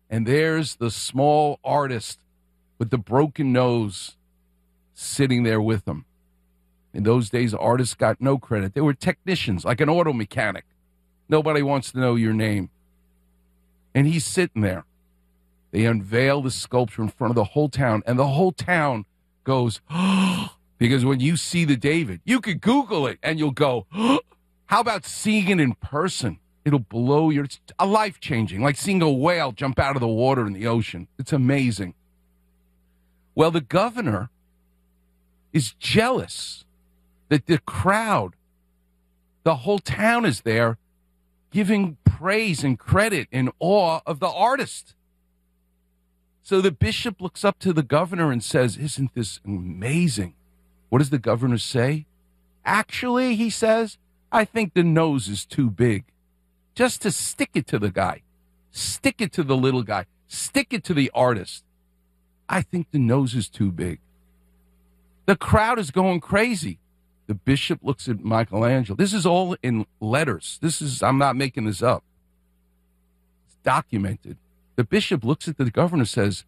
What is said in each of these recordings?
And there's the small artist with the broken nose sitting there with him. In those days, artists got no credit. They were technicians, like an auto mechanic. Nobody wants to know your name. And he's sitting there. They unveil the sculpture in front of the whole town, and the whole town goes, oh, because when you see the David, you could Google it, and you'll go, oh, how about seeing it in person? It'll blow your, it's a life-changing, like seeing a whale jump out of the water in the ocean. It's amazing. Well, the governor is jealous that the crowd, the whole town is there giving praise and credit and awe of the artist. So the bishop looks up to the governor and says, isn't this amazing? What does the governor say? Actually, he says, I think the nose is too big. Just to stick it to the guy. Stick it to the little guy. Stick it to the artist. I think the nose is too big. The crowd is going crazy. The bishop looks at Michelangelo. This is all in letters. I'm not making this up. It's documented. The bishop looks at the governor and says,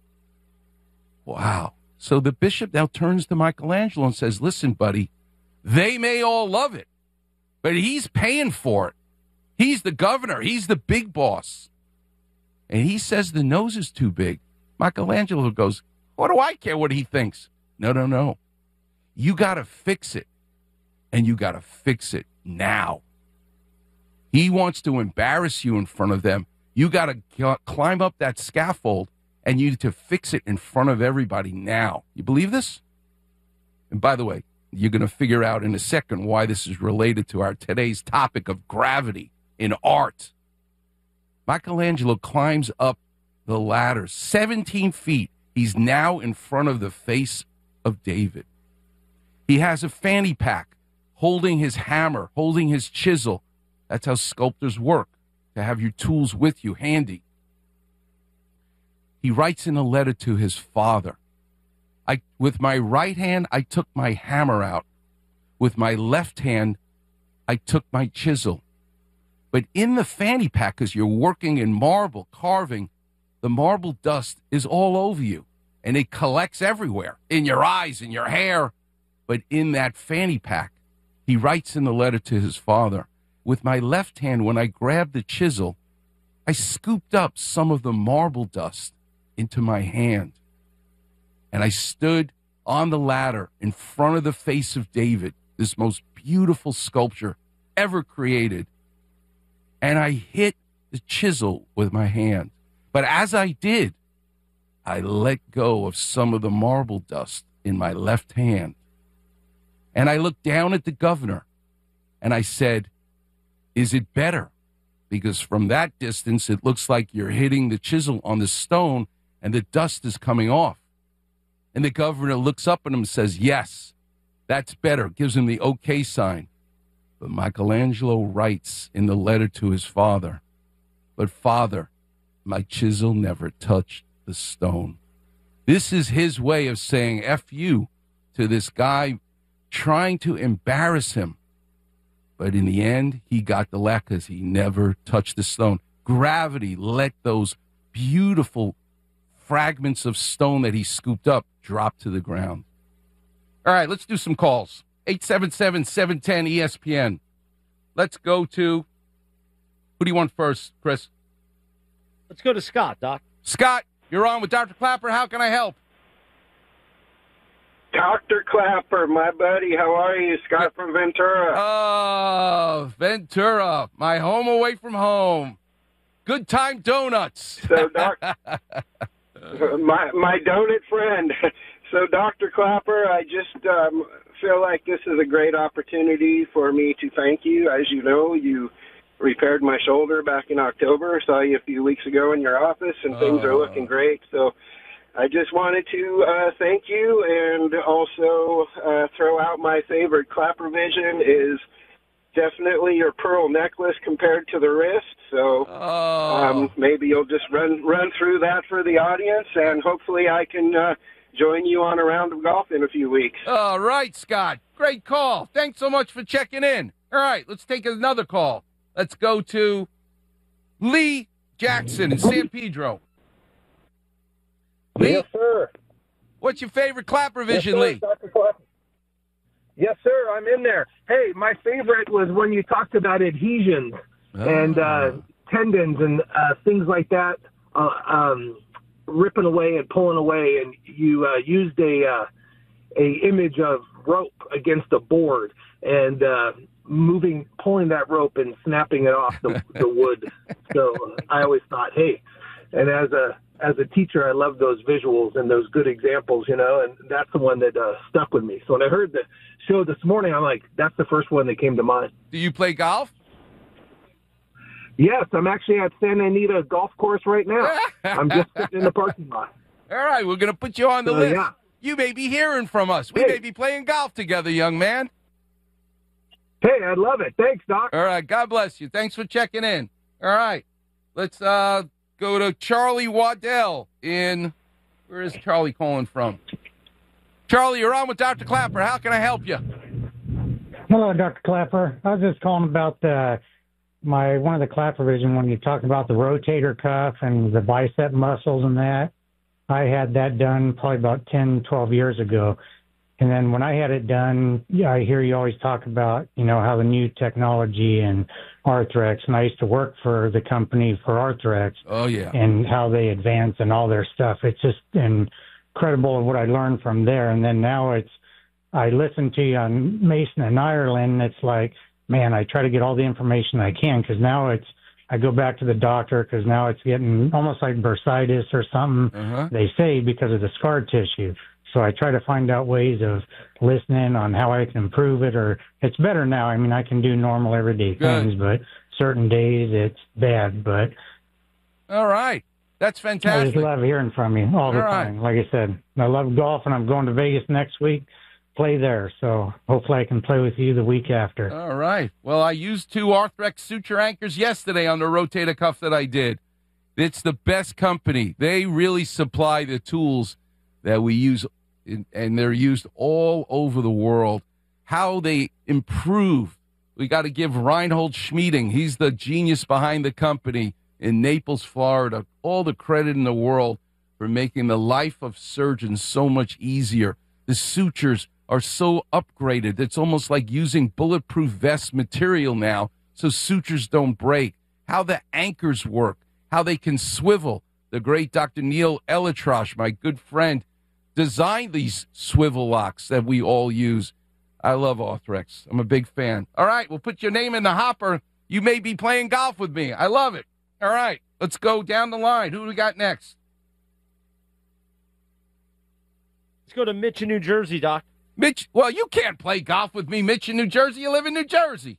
wow. So the bishop now turns to Michelangelo and says, listen, buddy, they may all love it, but he's paying for it. He's the governor. He's the big boss. And he says the nose is too big. Michelangelo goes, what do I care what he thinks? No. You got to fix it. And you got to fix it now. He wants to embarrass you in front of them. You got to climb up that scaffold and you need to fix it in front of everybody now. You believe this? And by the way, you're going to figure out in a second why this is related to our today's topic of gravity in art. Michelangelo climbs up the ladder, 17 feet. He's now in front of the face of David. He has a fanny pack, holding his hammer, holding his chisel. That's how sculptors work, to have your tools with you, handy. He writes in a letter to his father, with my right hand, I took my hammer out. With my left hand, I took my chisel. But in the fanny pack, because you're working in marble, carving, the marble dust is all over you, and it collects everywhere, in your eyes, in your hair. But in that fanny pack, he writes in the letter to his father, with my left hand, when I grabbed the chisel, I scooped up some of the marble dust into my hand. And I stood on the ladder in front of the face of David, this most beautiful sculpture ever created. And I hit the chisel with my hand. But as I did, I let go of some of the marble dust in my left hand. And I looked down at the governor and I said, is it better? Because from that distance, it looks like you're hitting the chisel on the stone and the dust is coming off. And the governor looks up at him and says, yes, that's better. Gives him the okay sign. But Michelangelo writes in the letter to his father, but Father, my chisel never touched the stone. This is his way of saying F you to this guy trying to embarrass him. But in the end, he got the laugh because he never touched the stone. Gravity let those beautiful fragments of stone that he scooped up drop to the ground. All right, let's do some calls. 877-710-ESPN. Let's go to, who do you want first, Chris? Let's go to Scott, Doc. Scott, you're on with Dr. Clapper. How can I help? Dr. Clapper, my buddy, how are you? Scott from Ventura. Oh, Ventura, my home away from home. Good time donuts. So, my donut friend. So, Dr. Clapper, I just feel like this is a great opportunity for me to thank you. As you know, you repaired my shoulder back in October. Saw you a few weeks ago in your office, and things are looking great. So I just wanted to thank you and also throw out my favorite Clapper Vision is definitely your pearl necklace compared to the wrist. So maybe you'll just run through that for the audience, and hopefully I can join you on a round of golf in a few weeks. All right, Scott. Great call. Thanks so much for checking in. All right, let's take another call. Let's go to Lee Jackson in San Pedro. Lee, Yes, sir. what's your favorite clap revision, Yes, sir, Lee? Dr. Clapper. Yes, sir. I'm in there. Hey, my favorite was when you talked about adhesions and tendons and things like that, ripping away and pulling away, and you used a image of rope against a board and pulling that rope and snapping it off the wood. So I always thought, hey, and as a teacher, I love those visuals and those good examples, and that's the one that stuck with me. So when I heard the show this morning, I'm like, that's the first one that came to mind. Do you play golf? Yes, I'm actually at Santa Anita Golf Course right now. I'm just sitting in the parking lot. All right, we're going to put you on the list. Yeah. You may be hearing from us. We Hey. may be playing golf together, young man. Hey, I'd love it. Thanks, Doc. All right, God bless you. Thanks for checking in. All right, let's go to Charlie Waddell in, where is Charlie calling from? Charlie, you're on with Dr. Clapper. How can I help you? Hello, Dr. Clapper. I was just calling about one of the clap revision when you talked about the rotator cuff and the bicep muscles and that. I had that done probably about 10, 12 years ago. And then when I had it done, I hear you always talk about, how the new technology and Arthrex, and I used to work for the company for Arthrex. Oh, yeah. And how they advance and all their stuff. It's just incredible what I learned from there. And then now I listen to you on Mason and Ireland. It's like, man, I try to get all the information I can because now I go back to the doctor because now it's getting almost like bursitis or something, they say, because of the scar tissue. So I try to find out ways of listening on how I can improve it, or it's better now. I mean, I can do normal everyday things, but certain days it's bad. But all right. That's I fantastic. just love hearing from you all the time. Like I said, I love golf, and I'm going to Vegas next week, play there. So hopefully I can play with you the week after. All right. Well, I used 2 Arthrex suture anchors yesterday on the rotator cuff that I did. It's the best company. They really supply the tools that we use, and they're used all over the world. How they improve. We got to give Reinhold Schmieding, he's the genius behind the company in Naples, Florida, all the credit in the world for making the life of surgeons so much easier. The sutures are so upgraded. It's almost like using bulletproof vest material now so sutures don't break. How the anchors work, how they can swivel. The great Dr. Neil Elitrosh, my good friend, designed these swivel locks that we all use. I love Arthrex. I'm a big fan. All right, we'll put your name in the hopper. You may be playing golf with me. I love it. All right, let's go down the line. Who do we got next? Let's go to Mitch in New Jersey, Doc. Mitch, well, you can't play golf with me, Mitch, in New Jersey. You live in New Jersey.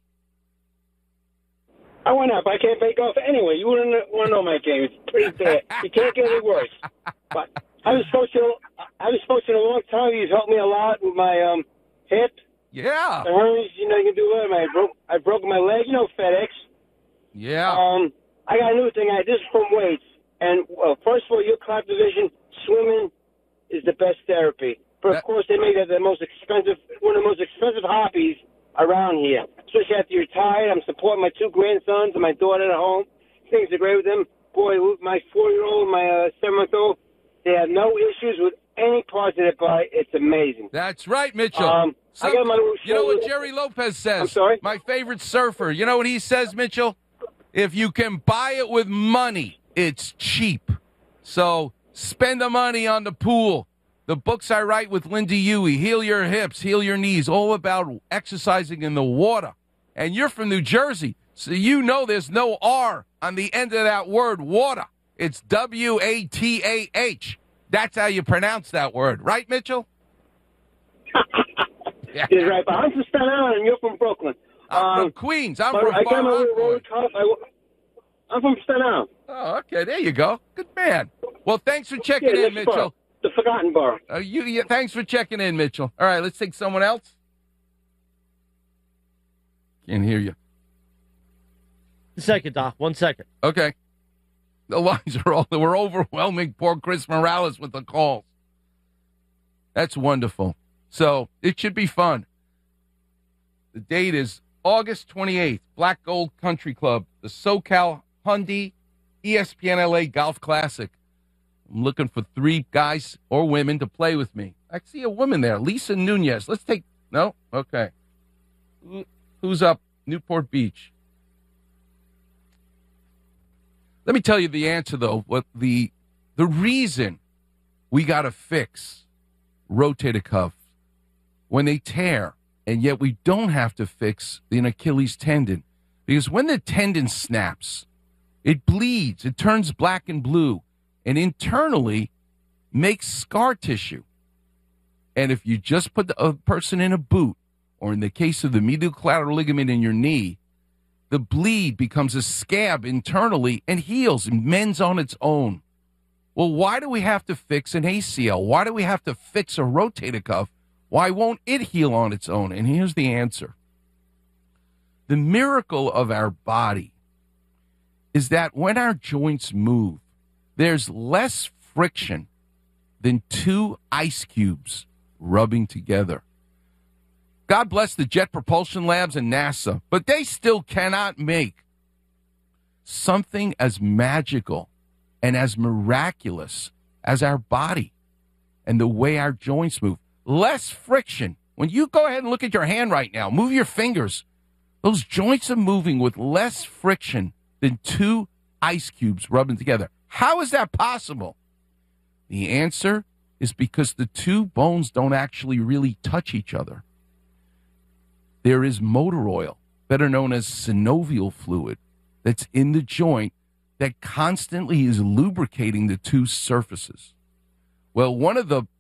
I went up. I can't play golf anyway. You wouldn't want to know my game. It's pretty bad. You can't get any worse. But I was supposed to in a long time. You've helped me a lot with my hip. Yeah. The hernias, you can do it. I broke my leg. FedEx. Yeah. I got a new thing. This is from weights. And first of all, your clap division, swimming is the best therapy. But of course, they make that one of the most expensive hobbies around here. Especially after you're tired. I'm supporting my 2 grandsons and my daughter at home. Things are great with them. Boy, my 4-year-old, my 7-month-old, they have no issues with any parts of their body. It's amazing. That's right, Mitchell. I got my little you know what Jerry Lopez says? I'm sorry? My favorite surfer. You know what he says, Mitchell? If you can buy it with money, it's cheap. So spend the money on the pool. The books I write with Linda Huey, Heal Your Hips, Heal Your Knees, all about exercising in the water. And you're from New Jersey, so you know there's no R on the end of that word, water. It's W-A-T-A-H. That's how you pronounce that word. Right, Mitchell? Yeah. He's right. But I'm from Staten Island, and you're from Brooklyn. I'm from Queens. I'm from I got my little Far road cuff. I'm from Staten Island. Oh, okay. There you go. Good man. Well, thanks for checking in, Mitchell. The forgotten borough. Thanks for checking in, Mitchell. All right, let's take someone else. Can't hear you. 1 second, Doc. 1 second. Okay. The lines we're overwhelming poor Chris Morales with the calls. That's wonderful. So it should be fun. The date is August 28th, Black Gold Country Club, the SoCal Hyundai ESPN LA Golf Classic. I'm looking for 3 guys or women to play with me. I see a woman there, Lisa Nunez. Let's take, no? Okay. Who's up? Newport Beach. Let me tell you the answer, though. What the reason we got to fix rotator cuffs when they tear, and yet we don't have to fix an Achilles tendon. Because when the tendon snaps, it bleeds, it turns black and blue, and internally makes scar tissue. And if you just put a person in a boot, or in the case of the medial collateral ligament in your knee, the bleed becomes a scab internally and heals and mends on its own. Well, why do we have to fix an ACL? Why do we have to fix a rotator cuff? Why won't it heal on its own? And here's the answer. The miracle of our body is that when our joints move, there's less friction than 2 ice cubes rubbing together. God bless the Jet Propulsion Labs and NASA, but they still cannot make something as magical and as miraculous as our body and the way our joints move. Less friction. When you go ahead and look at your hand right now, move your fingers. Those joints are moving with less friction than 2 ice cubes rubbing together. How is that possible? The answer is because the 2 bones don't actually really touch each other. There is motor oil, better known as synovial fluid, that's in the joint that constantly is lubricating the 2 surfaces. Well, one of the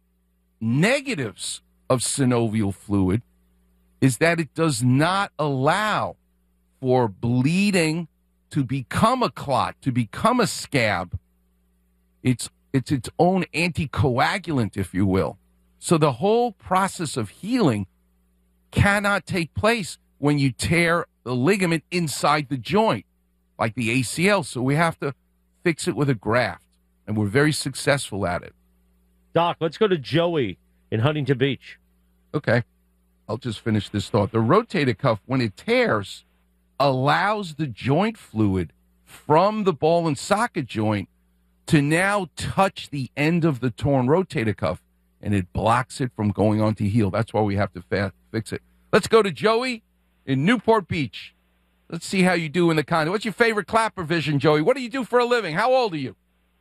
negatives of synovial fluid is that it does not allow for bleeding to become a clot, to become a scab. It's its own anticoagulant, if you will. So the whole process of healing cannot take place when you tear the ligament inside the joint, like the ACL. So we have to fix it with a graft, and we're very successful at it. Doc, let's go to Joey in Huntington Beach. Okay. I'll just finish this thought. The rotator cuff, when it tears, allows the joint fluid from the ball and socket joint to now touch the end of the torn rotator cuff, and it blocks it from going on to heal. That's why we have to fix it. Let's go to Joey in Newport Beach. Let's see how you do in the condo. What's your favorite clapper vision, Joey? What do you do for a living? How old are you?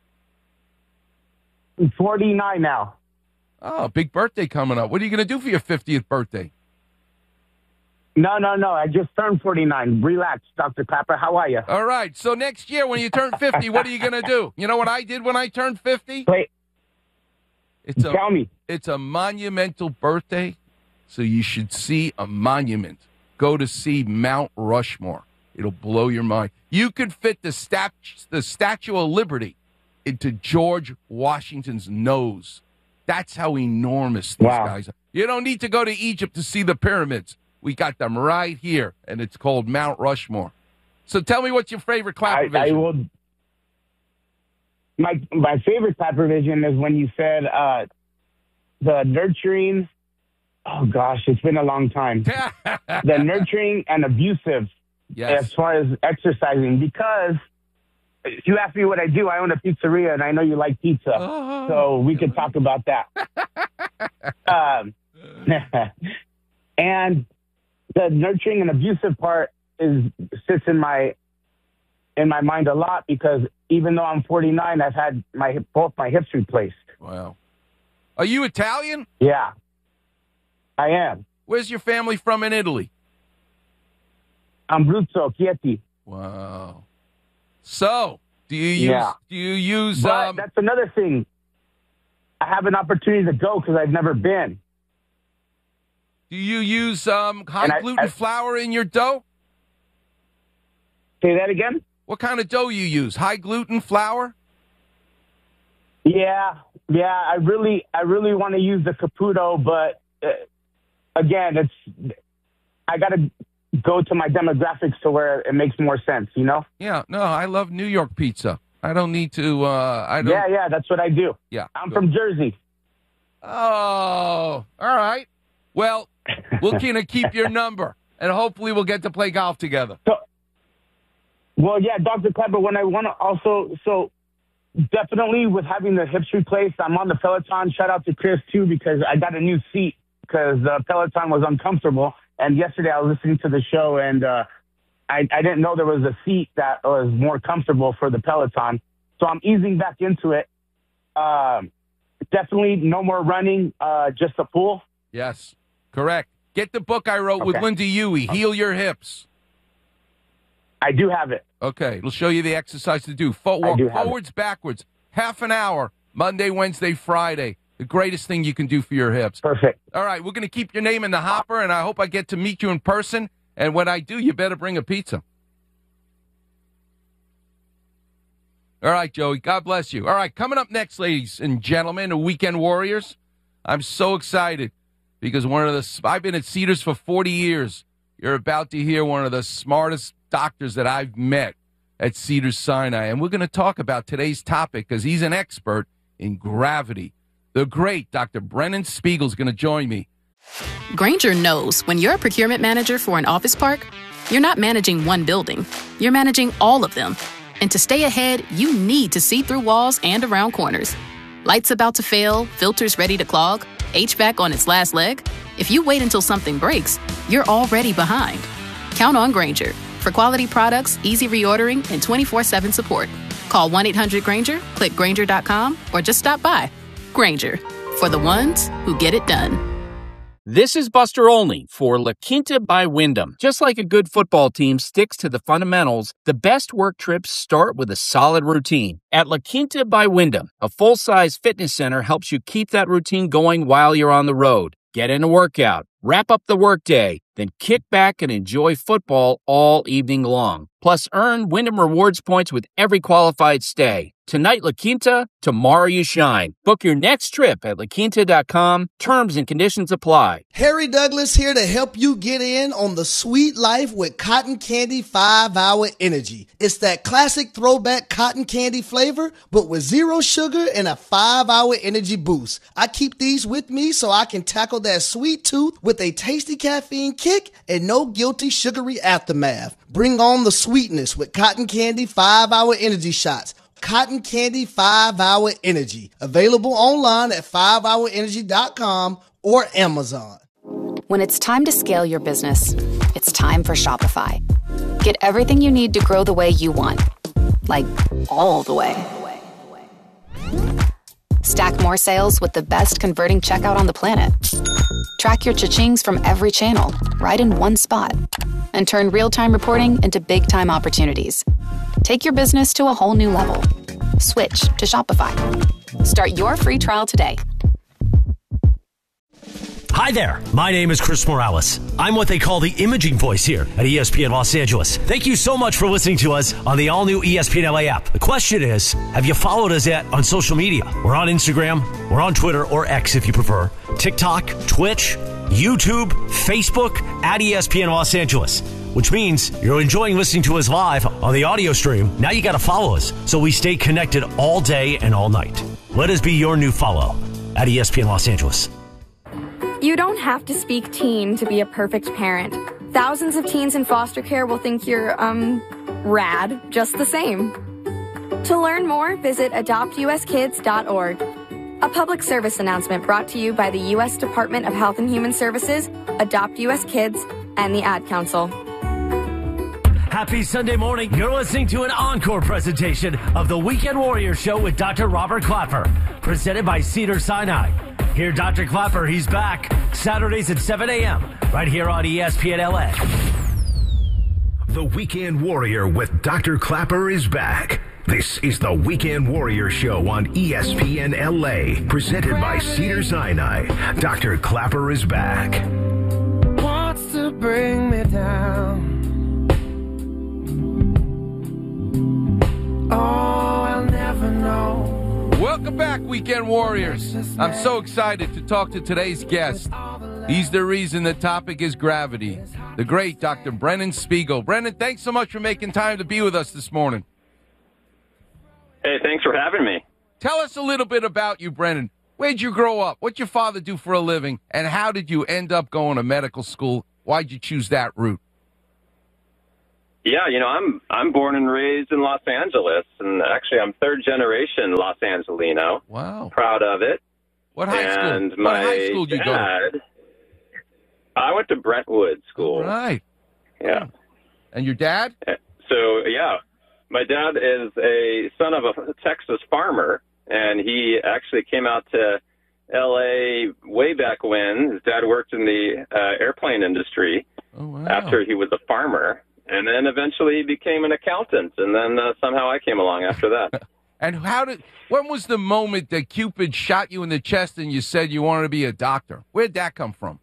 I'm 49 now. Oh, big birthday coming up. What are you going to do for your 50th birthday? No. I just turned 49. Relax, Dr. Clapper. How are you? All right. So next year when you turn 50, what are you going to do? You know what I did when I turned 50? Wait. Tell me. It's a monumental birthday, so you should see a monument. Go to see Mount Rushmore. It'll blow your mind. You could fit the Statue of Liberty into George Washington's nose. That's how enormous these guys are. You don't need to go to Egypt to see the pyramids. We got them right here, and it's called Mount Rushmore. So tell me what's your favorite clapper vision? I will. My favorite clapper vision is when you said the nurturing. Oh gosh, it's been a long time. The nurturing and abusive, yes, as far as exercising, because if you ask me what I do, I own a pizzeria, and I know you like pizza, so we could talk about that. And the nurturing and abusive part sits in my mind a lot, because even though I'm 49, I've had both my hips replaced. Wow. Are you Italian? Yeah, I am. Where's your family from in Italy? Abruzzo, Chieti. Wow. So, do you use But that's another thing. I have an opportunity to go because I've never been. Do you use high gluten flour in your dough? Say that again? What kind of dough you use? High gluten flour? Yeah. I really want to use the Caputo, but again, I got to go to my demographics to where it makes more sense, you know? Yeah, no, I love New York pizza. I don't need to, Yeah, that's what I do. Yeah. I'm from Jersey. Oh, all right. Well, we're going to keep your number, and hopefully we'll get to play golf together. Well, yeah, Dr. Clapper, when I want to also, so definitely with having the hips replaced, I'm on the Peloton. Shout out to Chris, too, because I got a new seat because the Peloton was uncomfortable. And yesterday I was listening to the show, and I didn't know there was a seat that was more comfortable for the Peloton. So I'm easing back into it. Definitely no more running, just a pool. Yes, correct. Get the book I wrote with Linda Huey, Heal Your Hips. I do have it. Okay, it'll show you the exercise to do. Walk forwards, backwards, half an hour, Monday, Wednesday, Friday. The greatest thing you can do for your hips. Perfect. All right, we're going to keep your name in the hopper, and I hope I get to meet you in person. And when I do, you better bring a pizza. All right, Joey, God bless you. All right, coming up next, ladies and gentlemen, the Weekend Warriors. I'm so excited because I've been at Cedars for 40 years. You're about to hear one of the smartest doctors that I've met at Cedars-Sinai. And we're going to talk about today's topic because he's an expert in gravity. The great Dr. Brennan Spiegel is going to join me. Grainger knows when you're a procurement manager for an office park, you're not managing one building. You're managing all of them. And to stay ahead, you need to see through walls and around corners. Lights about to fail, filters ready to clog, HVAC on its last leg. If you wait until something breaks, you're already behind. Count on Grainger for quality products, easy reordering, and 24/7 support. Call 1-800-GRAINGER, click Grainger.com, or just stop by. Grainger, for the ones who get it done. This is Buster Olney for La Quinta by Wyndham. Just like a good football team sticks to the fundamentals, the best work trips start with a solid routine. At La Quinta by Wyndham, a full-size fitness center helps you keep that routine going while you're on the road. Get in a workout, wrap up the workday, then kick back and enjoy football all evening long. Plus, earn Wyndham Rewards points with every qualified stay. Tonight, La Quinta, tomorrow you shine. Book your next trip at laquinta.com. Terms and conditions apply. Harry Douglas here to help you get in on the sweet life with Cotton Candy 5-Hour Energy. It's that classic throwback cotton candy flavor, but with zero sugar and a 5-hour energy boost. I keep these with me so I can tackle that sweet tooth with a tasty caffeine kick and no guilty sugary aftermath. Bring on the sweetness with Cotton Candy 5-Hour Energy Shots. Cotton Candy 5-Hour Energy. Available online at 5hourenergy.com or Amazon. When it's time to scale your business, it's time for Shopify. Get everything you need to grow the way you want. Like, all the way. Stack more sales with the best converting checkout on the planet. Track your cha-chings from every channel, right in one spot. And turn real-time reporting into big-time opportunities. Take your business to a whole new level. Switch to Shopify. Start your free trial today. Hi there, my name is Chris Morales. I'm what they call the imaging voice here at ESPN Los Angeles. Thank you so much for listening to us on the all-new ESPN LA app. The question is, have you followed us yet on social media? We're on Instagram, we're on Twitter, or X if you prefer, TikTok, Twitch, YouTube, Facebook, at ESPN Los Angeles. Which means you're enjoying listening to us live on the audio stream. Now you got to follow us so we stay connected all day and all night. Let us be your new follow at ESPN Los Angeles. You don't have to speak teen to be a perfect parent. Thousands of teens in foster care will think you're, rad just the same. To learn more, visit adoptuskids.org. A public service announcement brought to you by the U.S. Department of Health and Human Services, Adopt U.S. Kids, and the Ad Council. Happy Sunday morning. You're listening to an encore presentation of the Weekend Warrior Show with Dr. Robert Clapper, presented by Cedars-Sinai. Hear Dr. Clapper, he's back, Saturdays at 7 a.m., right here on ESPN LA. The Weekend Warrior with Dr. Clapper is back. This is the Weekend Warrior Show on ESPN LA, presented by Cedars-Sinai. Dr. Clapper is back. Wants to bring me down. Oh, I'll never know. Welcome back, Weekend Warriors. I'm so excited to talk to today's guest. He's the reason the topic is gravity. The great Dr. Brennan Spiegel. Brennan, thanks so much for making time to be with us this morning. Hey, thanks for having me. Tell us a little bit about you, Brennan. Where'd you grow up? What'd your father do for a living? And how did you end up going to medical school? Why'd you choose that route? Yeah, I'm born and raised in Los Angeles, and actually I'm third generation Los Angelino. Wow. Proud of it. What high school? And What my high school did you go to? I went to Brentwood School. Right. Yeah. And your dad? So, yeah, my dad is a son of a Texas farmer, and he actually came out to L.A. way back when. His dad worked in the airplane industry after he was a farmer, and then eventually he became an accountant, and then somehow I came along after that. And when was the moment that Cupid shot you in the chest and you said you wanted to be a doctor? Where'd that come from?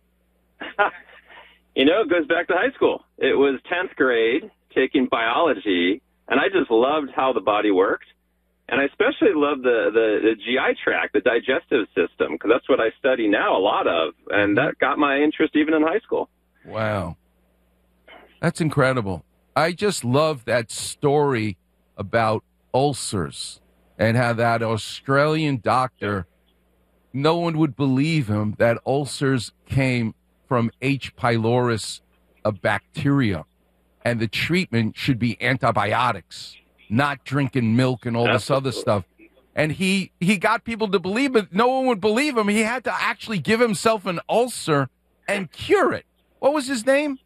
It goes back to high school. It was 10th grade, taking biology, and I just loved how the body worked. And I especially love the GI tract, the digestive system, because that's what I study now a lot of. And that got my interest even in high school. Wow. That's incredible. I just love that story about ulcers and how that Australian doctor, no one would believe him that ulcers came from H. pylori, a bacteria, and the treatment should be antibiotics, not drinking milk and all this other stuff. And he got people to believe it. No one would believe him. He had to actually give himself an ulcer and cure it. What was his name?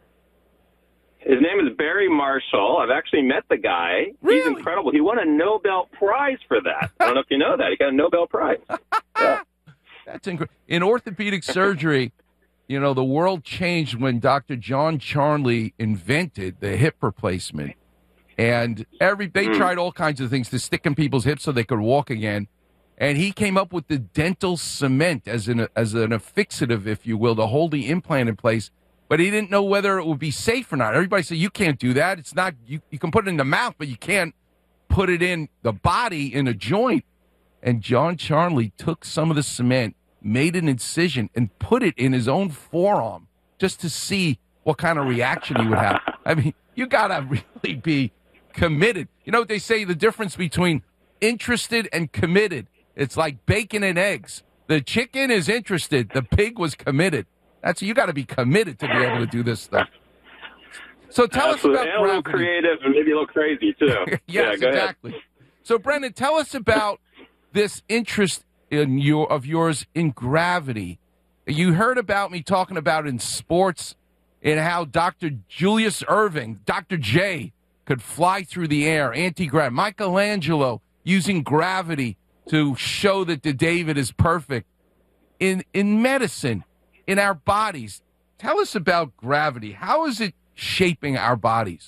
His name is Barry Marshall. I've actually met the guy. Really? He's incredible. He won a Nobel Prize for that. I don't know if you know that. He got a Nobel Prize. Yeah. That's incredible. In orthopedic surgery, the world changed when Dr. John Charnley invented the hip replacement. And they tried all kinds of things to stick in people's hips so they could walk again. And he came up with the dental cement as an affixative, if you will, to hold the implant in place. But he didn't know whether it would be safe or not. Everybody said, you can't do that. It's not, you can put it in the mouth, but you can't put it in the body in a joint. And John Charnley took some of the cement, made an incision, and put it in his own forearm just to see what kind of reaction he would have. I mean, you got to really be committed. You know what they say, the difference between interested and committed? It's like bacon and eggs. The chicken is interested. The pig was committed. You got to be committed to be able to do this stuff. So tell us about a little creative and maybe a little crazy, too. Yes, go exactly. Ahead. So, Brendan, tell us about this interest of yours in gravity. You heard about me talking about in sports and how Dr. Julius Erving, Dr. J, could fly through the air, anti-gravity. Michelangelo using gravity to show that the David is perfect. In medicine, in our bodies, tell us about gravity. How is it shaping our bodies?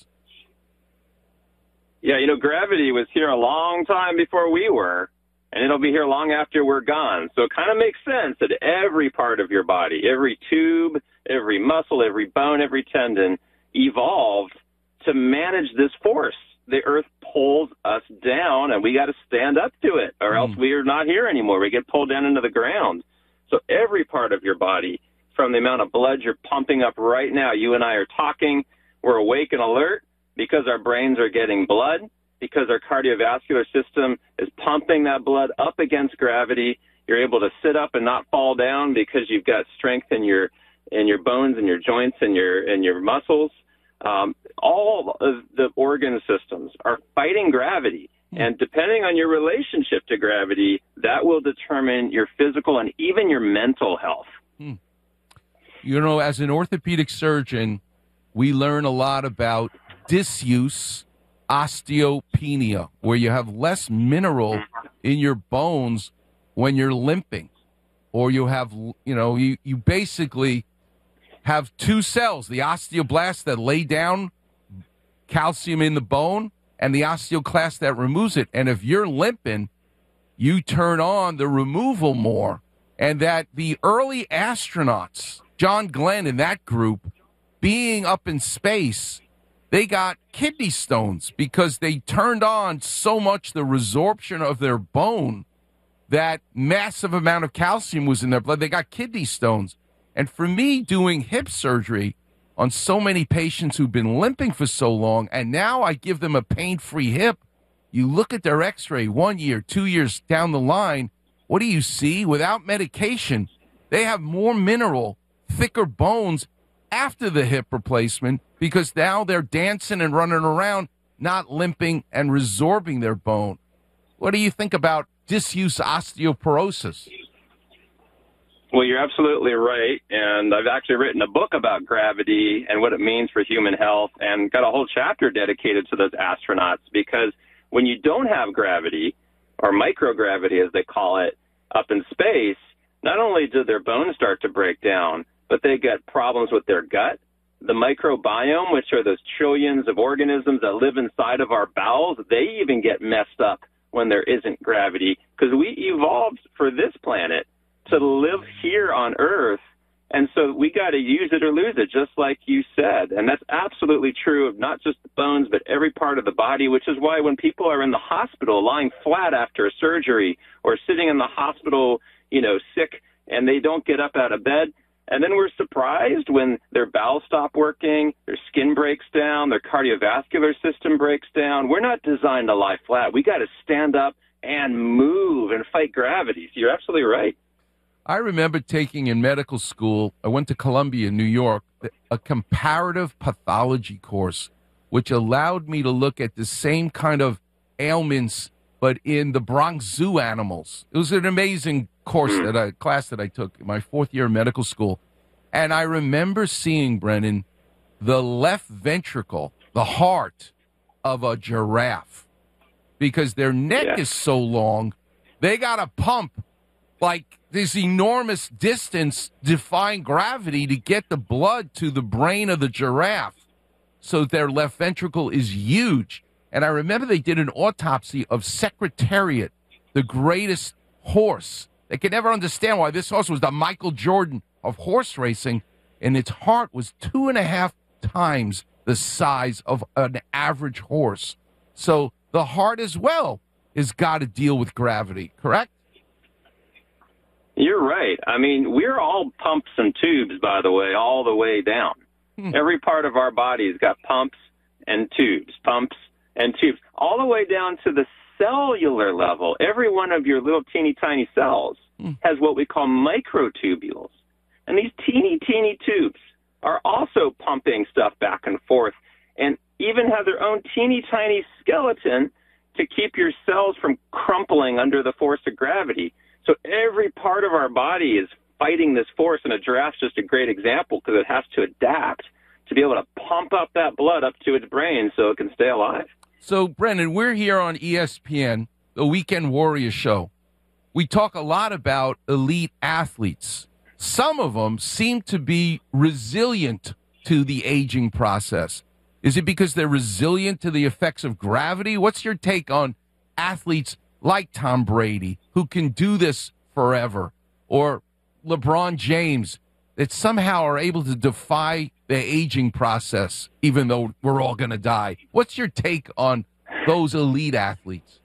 Yeah, gravity was here a long time before we were, and it'll be here long after we're gone. So it kind of makes sense that every part of your body, every tube, every muscle, every bone, every tendon evolved to manage this force. The earth pulls us down, and we got to stand up to it, or else we are not here anymore. We get pulled down into the ground. So every part of your body, from the amount of blood you're pumping up right now, you and I are talking, we're awake and alert because our brains are getting blood, because our cardiovascular system is pumping that blood up against gravity. You're able to sit up and not fall down because you've got strength in your bones and your joints and your muscles. All of the organ systems are fighting gravity. And depending on your relationship to gravity, that will determine your physical and even your mental health. As an orthopedic surgeon, we learn a lot about disuse osteopenia, where you have less mineral in your bones when you're limping. Or you have, you basically have two cells, the osteoblasts that lay down calcium in the bone and the osteoclast that removes it. And if you're limping, you turn on the removal more. And that the early astronauts, John Glenn and that group, being up in space, they got kidney stones because they turned on so much the resorption of their bone that massive amount of calcium was in their blood. They got kidney stones. And for me, doing hip surgery on so many patients who've been limping for so long, and now I give them a pain-free hip, you look at their x-ray 1 year, 2 years down the line, what do you see? Without medication, they have more mineral, thicker bones, after the hip replacement because now they're dancing and running around, not limping and resorbing their bone. What do you think about disuse osteoporosis? Well, you're absolutely right, and I've actually written a book about gravity and what it means for human health and got a whole chapter dedicated to those astronauts because when you don't have gravity, or microgravity as they call it, up in space, not only do their bones start to break down, but they get problems with their gut, the microbiome, which are those trillions of organisms that live inside of our bowels, they even get messed up when there isn't gravity because we evolved for this planet to live here on Earth, and so we got to use it or lose it, just like you said. And that's absolutely true of not just the bones, but every part of the body, which is why when people are in the hospital lying flat after a surgery or sitting in the hospital, sick, and they don't get up out of bed, and then we're surprised when their bowels stop working, their skin breaks down, their cardiovascular system breaks down. We're not designed to lie flat. We got to stand up and move and fight gravity. So you're absolutely right. I remember taking in medical school, I went to Columbia, New York, a comparative pathology course, which allowed me to look at the same kind of ailments, but in the Bronx Zoo animals. It was an amazing class that I took in my fourth year of medical school. And I remember seeing, Brennan, the left ventricle, the heart of a giraffe, because their neck is so long, they got to pump like this enormous distance defying gravity to get the blood to the brain of the giraffe. So their left ventricle is huge. And I remember they did an autopsy of Secretariat, the greatest horse. They could never understand why this horse was the Michael Jordan of horse racing, and its heart was 2.5 times the size of an average horse. So the heart as well has got to deal with gravity, correct? You're right. I mean, we're all pumps and tubes, by the way, all the way down. Every part of our body's got pumps and tubes, all the way down to the cellular level. Every one of your little teeny tiny cells has what we call microtubules. And these teeny tubes are also pumping stuff back and forth and even have their own teeny tiny skeleton to keep your cells from crumpling under the force of gravity. So every part of our body is fighting this force, and a giraffe's just a great example because it has to adapt to be able to pump up that blood up to its brain so it can stay alive. So, Brennan, we're here on ESPN, the Weekend Warrior Show. We talk a lot about elite athletes. Some of them seem to be resilient to the aging process. Is it because they're resilient to the effects of gravity? What's your take on athletes like Tom Brady, who can do this forever, or LeBron James, that somehow are able to defy the aging process, even though we're all going to die? What's your take on those elite athletes?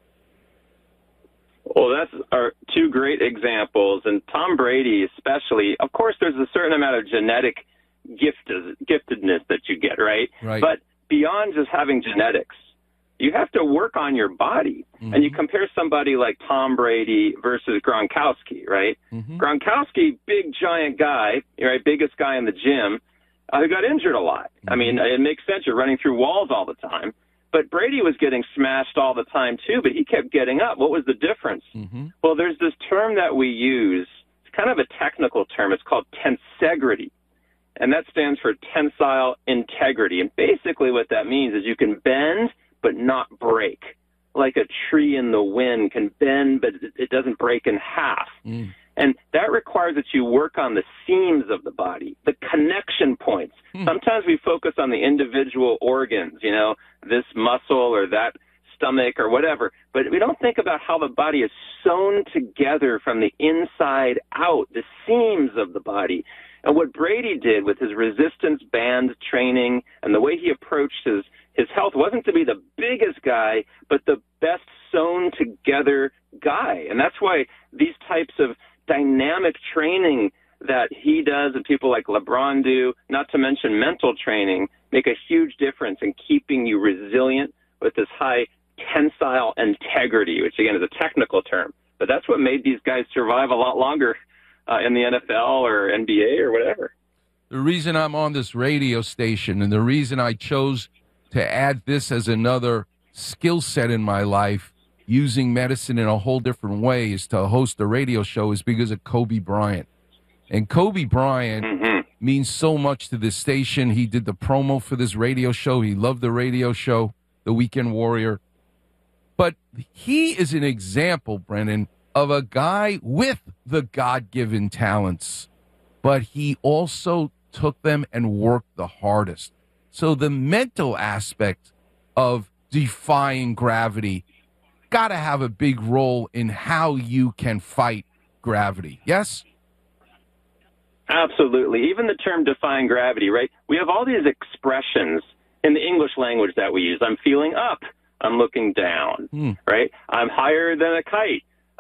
Well, that's our two great examples, and Tom Brady especially. Of course, there's a certain amount of genetic giftedness that you get, right? But beyond just having genetics, you have to work on your body. And you compare somebody like Tom Brady versus Gronkowski, right? Gronkowski, big, giant guy, right? Biggest guy in the gym, who got injured a lot. I mean, it makes sense. You're running through walls all the time. But Brady was getting smashed all the time, too, but he kept getting up. What was the difference? Well, there's this term that we use. It's kind of a technical term. It's called tensegrity. And that stands for tensile integrity. And basically what that means is you can bend but not break. Like a tree in the wind can bend, but it doesn't break in half. And that requires that you work on the seams of the body, the connection points. Sometimes we focus on the individual organs, this muscle or that stomach or whatever, but we don't think about how the body is sewn together from the inside out, the seams of the body. And what Brady did with his resistance band training and the way he approached his health wasn't to be the biggest guy, but the best sewn together guy. And that's why these types of dynamic training that he does and people like LeBron do, not to mention mental training, make a huge difference in keeping you resilient with this high tensile integrity, which again is a technical term. But that's what made these guys survive a lot longer in the NFL or NBA or whatever. The reason I'm on this radio station and the reason I chose to add this as another skill set in my life, using medicine in a whole different way, is to host a radio show, is because of Kobe Bryant. And Kobe Bryant means so much to this station. He did the promo for this radio show. He loved the radio show, The Weekend Warrior. But he is an example, Brennan, of a guy with the God-given talents. But he also took them and worked the hardest. So the mental aspect of defying gravity got to have a big role in how you can fight gravity. Yes? Absolutely. Even the term defying gravity, right? We have all these expressions in the English language that we use. I'm feeling up. I'm looking down, right? I'm higher than a kite,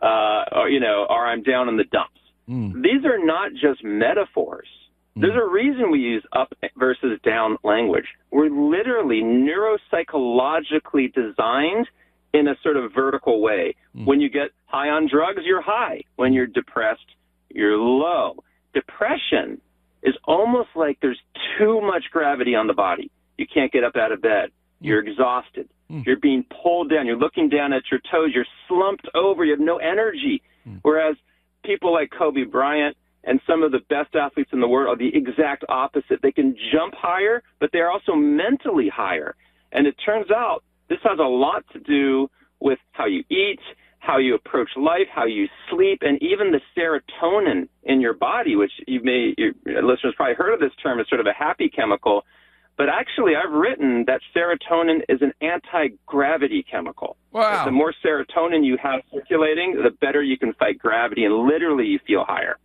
or I'm down in the dumps. These are not just metaphors. There's a reason we use up versus down language. We're literally neuropsychologically designed in a sort of vertical way. When you get high on drugs, you're high. When you're depressed, you're low. Depression is almost like there's too much gravity on the body. You can't get up out of bed. You're exhausted. You're being pulled down. You're looking down at your toes. You're slumped over. You have no energy. Whereas people like Kobe Bryant and some of the best athletes in the world are the exact opposite. They can jump higher, but they're also mentally higher. And it turns out this has a lot to do with how you eat, how you approach life, how you sleep, and even the serotonin in your body, which your listeners probably heard of this term as sort of a happy chemical. But actually, I've written that serotonin is an anti-gravity chemical. Wow. The more serotonin you have circulating, the better you can fight gravity, and literally you feel higher.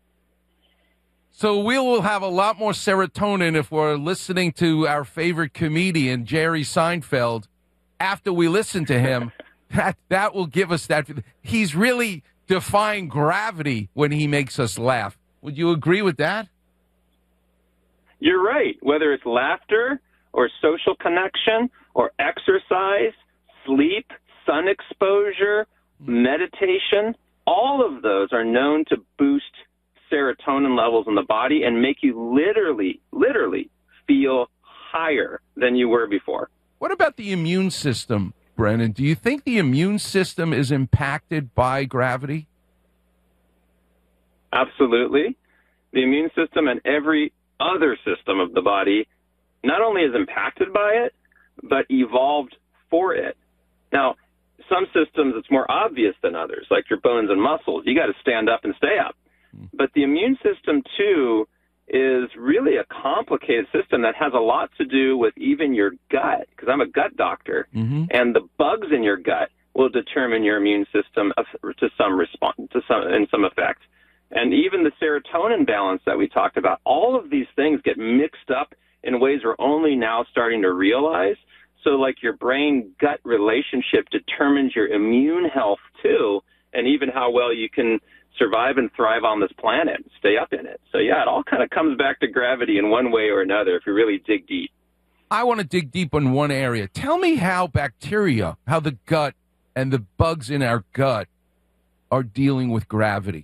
So we will have a lot more serotonin if we're listening to our favorite comedian, Jerry Seinfeld. After we listen to him, that will give us that. He's really defying gravity when he makes us laugh. Would you agree with that? You're right. Whether it's laughter or social connection or exercise, sleep, sun exposure, meditation, all of those are known to boost serotonin levels in the body and make you literally feel higher than you were before. What about the immune system, Brennan? Do you think the immune system is impacted by gravity? Absolutely. The immune system and every other system of the body not only is impacted by it, but evolved for it. Now, some systems it's more obvious than others, like your bones and muscles. You got to stand up and stay up. But the immune system, too, is really a complicated system that has a lot to do with even your gut, because I'm a gut doctor, and the bugs in your gut will determine your immune system to some effect. And even the serotonin balance that we talked about, all of these things get mixed up in ways we're only now starting to realize. So like your brain-gut relationship determines your immune health too, and even how well you can survive and thrive on this planet, stay up in it. So yeah, it all kind of comes back to gravity in one way or another if you really dig deep. I want to dig deep in one area. Tell me how bacteria, how the gut and the bugs in our gut are dealing with gravity.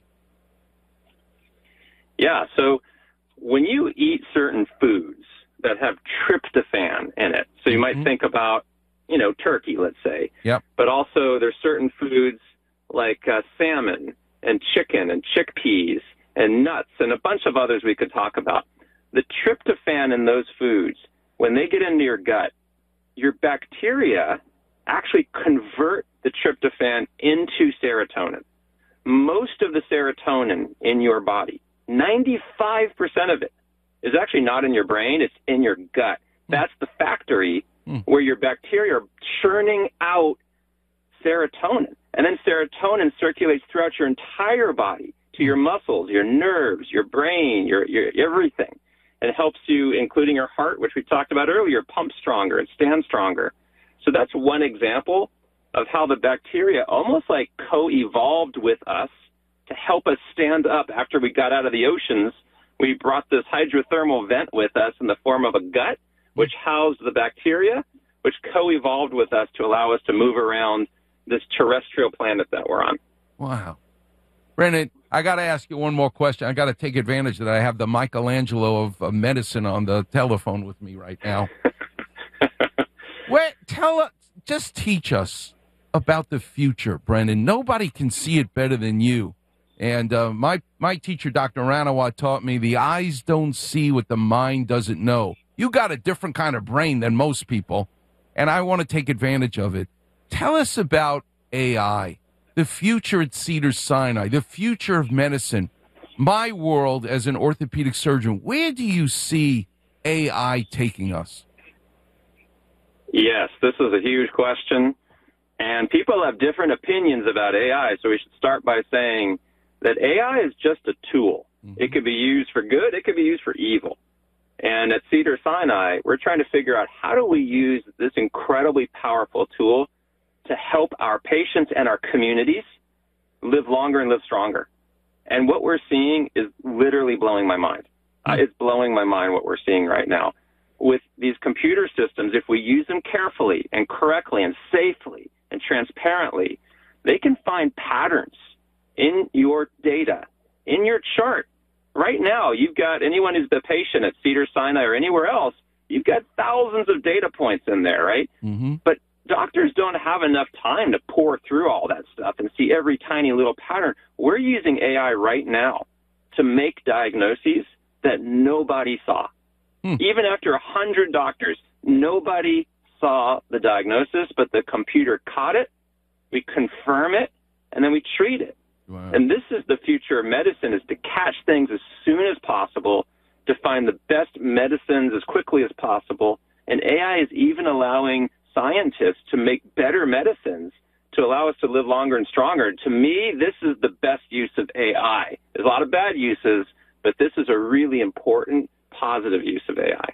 Yeah, so when you eat certain foods that have tryptophan in it, so you might think about, turkey, let's say. Yep. But also there's certain foods like salmon and chicken and chickpeas and nuts and a bunch of others we could talk about. The tryptophan in those foods, when they get into your gut, your bacteria actually convert the tryptophan into serotonin. Most of the serotonin in your body, 95% of it, is actually not in your brain, it's in your gut. That's the factory where your bacteria are churning out serotonin. And then serotonin circulates throughout your entire body, to your muscles, your nerves, your brain, your everything. And it helps you, including your heart, which we talked about earlier, pump stronger and stand stronger. So that's one example of how the bacteria almost like co-evolved with us to help us stand up after we got out of the oceans. We brought this hydrothermal vent with us in the form of a gut, which housed the bacteria, which co-evolved with us to allow us to move around this terrestrial planet that we're on. Wow. Brennan, I got to ask you one more question. I got to take advantage that I have the Michelangelo of medicine on the telephone with me right now. Just teach us about the future, Brendan. Nobody can see it better than you. And my teacher, Dr. Ranawat, taught me the eyes don't see what the mind doesn't know. You got a different kind of brain than most people, and I want to take advantage of it. Tell us about AI, the future at Cedars-Sinai, the future of medicine. My world as an orthopedic surgeon, where do you see AI taking us? Yes, this is a huge question, and people have different opinions about AI, so we should start by saying that AI is just a tool. Mm-hmm. It could be used for good, it could be used for evil. And at Cedars-Sinai, we're trying to figure out how do we use this incredibly powerful tool to help our patients and our communities live longer and live stronger. And what we're seeing is literally blowing my mind. It's blowing my mind what we're seeing right now. With these computer systems, if we use them carefully and correctly and safely and transparently, they can find patterns in your data, in your chart. Right now, you've got anyone who's the patient at Cedars-Sinai or anywhere else, you've got thousands of data points in there, right? Mm-hmm. But doctors don't have enough time to pour through all that stuff and see every tiny little pattern. We're using AI right now to make diagnoses that nobody saw. Even after 100 doctors, nobody saw the diagnosis, but the computer caught it, we confirm it, and then we treat it. Wow. And this is the future of medicine, is to catch things as soon as possible, to find the best medicines as quickly as possible. And AI is even allowing scientists to make better medicines to allow us to live longer and stronger. To me, this is the best use of AI. There's a lot of bad uses, but this is a really important, positive use of AI.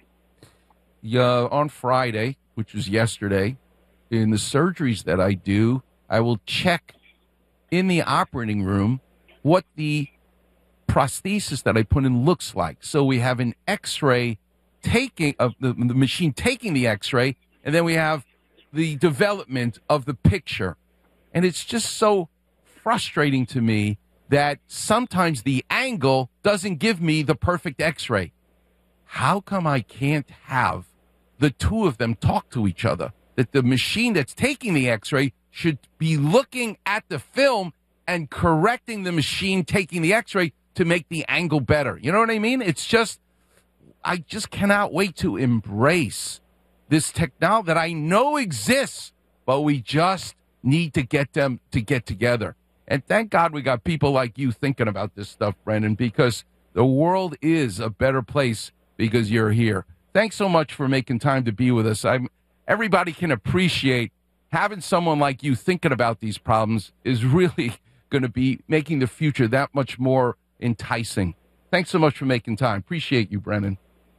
Yeah, on Friday, which was yesterday, in the surgeries that I do, I will check in the operating room what the prosthesis that I put in looks like. So we have an X-ray taking of the machine taking the X-ray, and then we have the development of the picture. And it's just so frustrating to me that sometimes the angle doesn't give me the perfect X-ray. How come I can't have the two of them talk to each other? That the machine that's taking the X-ray should be looking at the film and correcting the machine taking the X-ray to make the angle better. You know what I mean? It's just, I just cannot wait to embrace this technology that I know exists, but we just need to get them to get together. And thank God we got people like you thinking about this stuff, Brendan, because the world is a better place because you're here. Thanks so much for making time to be with us. Everybody can appreciate having someone like you thinking about these problems is really going to be making the future that much more enticing. Thanks so much for making time. Appreciate you, Brendan.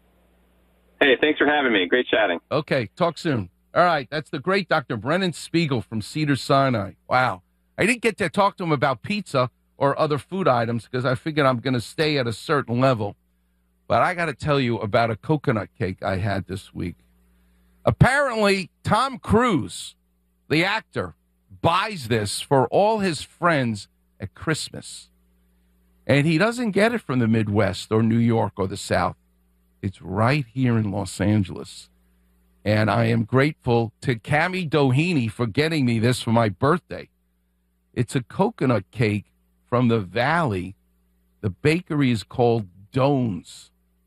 Hey, thanks for having me. Great chatting. Okay, talk soon. All right, that's the great Dr. Brendan Spiegel from Cedars-Sinai. Wow. I didn't get to talk to him about pizza or other food items because I figured I'm going to stay at a certain level. But I got to tell you about a coconut cake I had this week. Apparently, Tom Cruise, the actor, buys this for all his friends at Christmas. And he doesn't get it from the Midwest or New York or the South. It's right here in Los Angeles. And I am grateful to Cami Doheny for getting me this for my birthday. It's a coconut cake from the Valley. The bakery is called Doan's,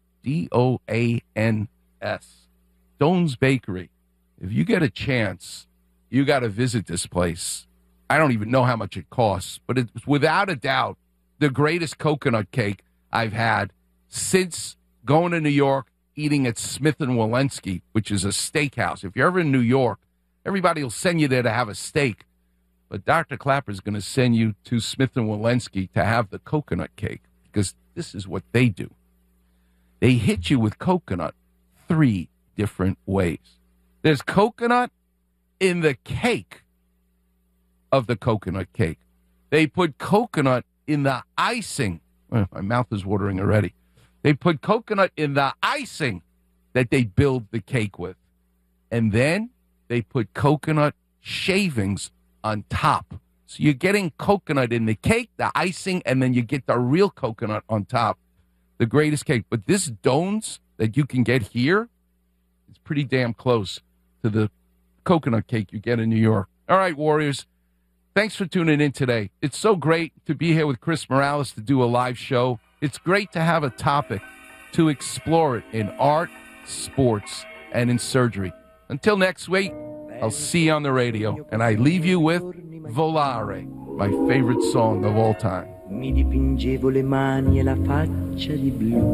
D-O-A-N-S, Doan's Bakery. If you get a chance, you got to visit this place. I don't even know how much it costs, but it's without a doubt the greatest coconut cake I've had since going to New York, eating at Smith & Wollensky, which is a steakhouse. If you're ever in New York, everybody will send you there to have a steak. But Dr. Clapper is going to send you to Smith & Wollensky to have the coconut cake because this is what they do. They hit you with coconut 3 different ways. There's coconut in the cake of the coconut cake. They put coconut in the icing. Oh, my mouth is watering already. They put coconut in the icing that they build the cake with. And then they put coconut shavings on top So you're getting coconut in the cake, the icing, and then you get the real coconut on top. The greatest cake. But this Dones that you can get here, it's pretty damn close to the coconut cake you get in New York. All right, Warriors. Thanks for tuning in today. It's so great to be here with Chris Morales to do a live show. It's great to have a topic to explore it in art, sports, and in surgery. Until next week, I'll see you on the radio. And I leave you with Volare, my favorite song of all time. Mi dipingevo le mani e la faccia di blu.